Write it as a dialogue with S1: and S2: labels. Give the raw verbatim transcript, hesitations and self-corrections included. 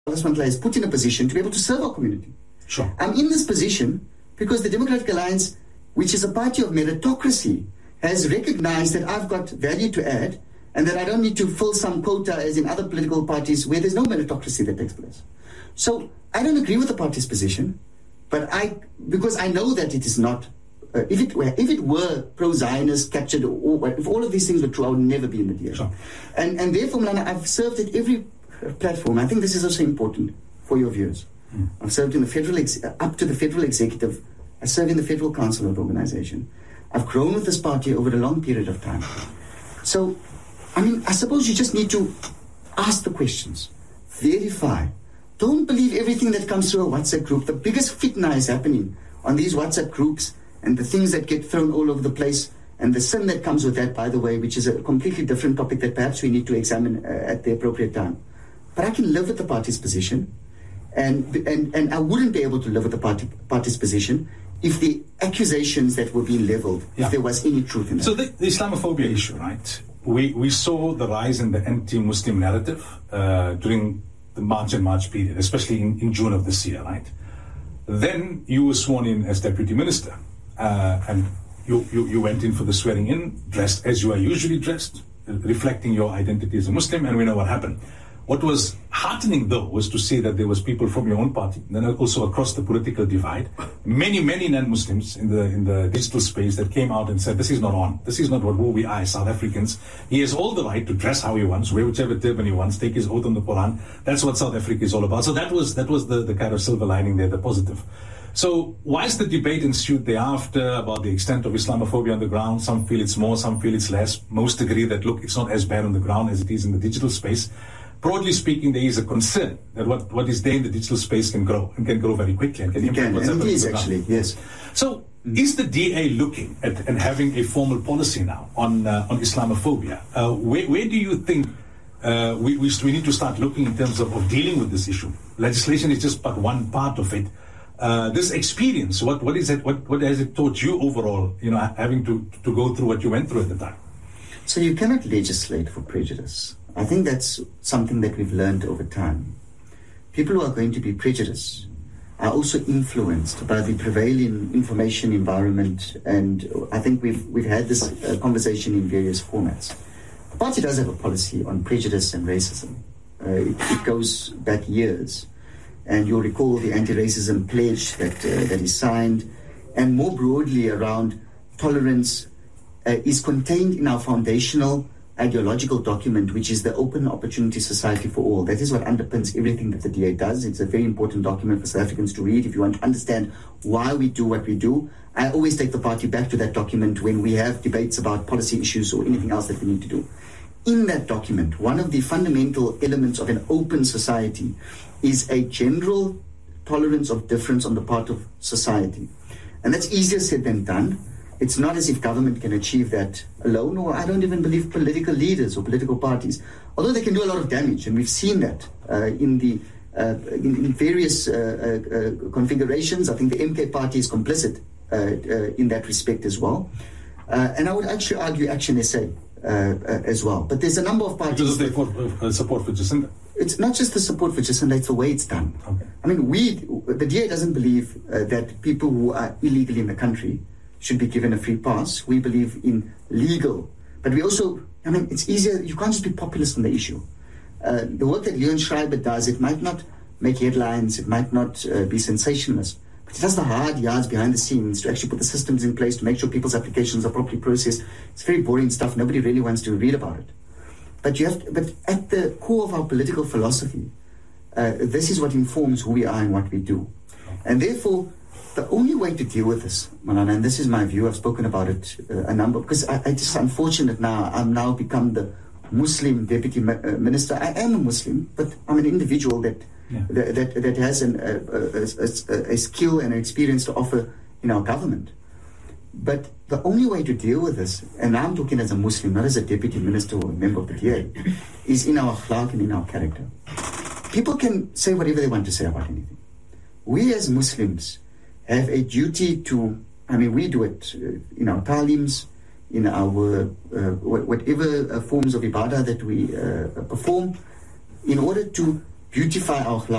S1: is put in a position to be able to serve our community.
S2: Sure.
S1: I'm in this position because the Democratic Alliance, which is a party of meritocracy, has recognized that I've got value to add and that I don't need to fill some quota as in other political parties where there's no meritocracy that takes place. So I don't agree with the party's position, but I, because I know that it is not, uh, if it were, if it were pro-Zionist, captured, or if all of these things were true, I would never be in the D A.
S2: Sure.
S1: And, and therefore, Malana, I've served at every platform. I think this is also important for your viewers. Mm. I've served in the federal, ex- up to the federal executive. I served in the Federal Council of the organization. I've grown with this party over a long period of time. So, I mean, I suppose you just need to ask the questions, verify. Don't believe everything that comes through a WhatsApp group. The biggest fitna is happening on these WhatsApp groups and the things that get thrown all over the place and the sin that comes with that, by the way, which is a completely different topic that perhaps we need to examine uh, at the appropriate time. But I can live with the party's position, and and, and I wouldn't be able to live with the party, party's position if the accusations that were being leveled, yeah. if there was any truth in that.
S2: So the, the Islamophobia issue, right? We we saw the rise in the anti-Muslim narrative uh, during the March and March period, especially in, in June of this year, right? Then you were sworn in as deputy minister, uh, and you, you, you went in for the swearing in, dressed as you are usually dressed, reflecting your identity as a Muslim, and we know what happened. What was heartening, though, was to see that there was people from your own party, then also across the political divide, many, many non-Muslims in the in the digital space that came out and said, this is not on. This is not what who we are as South Africans. He has all the right to dress how he wants, wear whichever turban he wants, take his oath on the Quran. That's what South Africa is all about. So that was that was the, the kind of silver lining there, the positive. So whilst the debate ensued thereafter about the extent of Islamophobia on the ground, some feel it's more, some feel it's less. Most agree that, look, it's not as bad on the ground as it is in the digital space. Broadly speaking, there is a concern that what, what is there in the digital space can grow, and can grow very quickly. And can
S1: it can, and it is actually, yes.
S2: So, mm. is the D A looking at and having a formal policy now on uh, on Islamophobia? Uh, where, where do you think uh, we, we we need to start looking in terms of, of dealing with this issue? Legislation is just but one part of it. Uh, this experience, what what is it? What what has it taught you overall? You know, having to to go through what you went through at the time.
S1: So you cannot legislate for prejudice. I think that's something that we've learned over time. People who are going to be prejudiced are also influenced by the prevailing information environment, and I think we've we've had this uh, conversation in various formats. The party does have a policy on prejudice and racism. Uh, it, it goes back years, and you'll recall the anti-racism pledge that uh, that is signed, and more broadly around tolerance uh, is contained in our foundational ideological document, which is the Open Opportunity Society for All. That is what underpins everything that the D A does. It's a very important document for South Africans to read if you want to understand why we do what we do. I always take the party back to that document when we have debates about policy issues or anything else that we need to do. In that document, one of the fundamental elements of an open society is a general tolerance of difference on the part of society. And that's easier said than done. It's not as if government can achieve that alone, or I don't even believe political leaders or political parties, although they can do a lot of damage, and we've seen that uh, in the uh, in, in various uh, uh, uh, configurations. I think the M K party is complicit uh, uh, in that respect as well, uh, and I would actually argue Action S A uh, uh, as well. But there's a number of parties.
S2: Because of the uh, support for Jacinda.
S1: It's not just the support for Jacinda; it's the way it's done.
S2: Okay.
S1: I mean, we the D A doesn't believe uh, that people who are illegally in the country should be given a free pass. We believe in legal, but we also, I mean, it's easier, you can't just be populist on the issue. Uh, the work that Leon Schreiber does, it might not make headlines, it might not uh, be sensationalist, but it does the hard yards behind the scenes to actually put the systems in place to make sure people's applications are properly processed. It's very boring stuff, nobody really wants to read about it. But you have to, but at the core of our political philosophy, uh, this is what informs who we are and what we do. And therefore, the only way to deal with this, Malana, and this is my view, I've spoken about it uh, a number, because I, I just unfortunate now, I'm now become the Muslim deputy mi- uh, minister. I am a Muslim, but I'm an individual that yeah. that, that that has an, uh, a, a, a skill and an experience to offer in our government. But the only way to deal with this, and I'm talking as a Muslim, not as a deputy minister or a member of the D A, is in our akhlaq and in our character. People can say whatever they want to say about anything. We as Muslims have a duty to, I mean, we do it uh, in our talims, in our, uh, whatever uh, forms of ibadah that we uh, perform, in order to beautify our akhlaq.